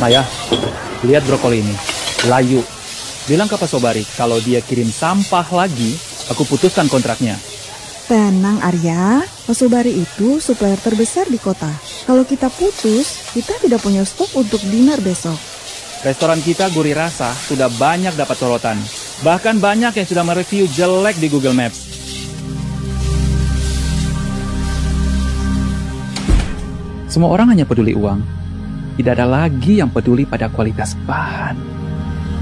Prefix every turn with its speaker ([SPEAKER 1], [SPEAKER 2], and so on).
[SPEAKER 1] Maya, lihat brokoli ini. Layu. Bilang ke Pak Sobari, kalau dia kirim sampah lagi, aku putuskan kontraknya.
[SPEAKER 2] Tenang Arya, Pak Sobari itu supplier terbesar di kota. Kalau kita putus, kita tidak punya stok untuk dinner besok.
[SPEAKER 1] Restoran kita gurih rasa sudah banyak dapat sorotan. Bahkan banyak yang sudah mereview jelek di Google Maps. Semua orang hanya peduli uang. Tidak ada lagi yang peduli pada kualitas bahan.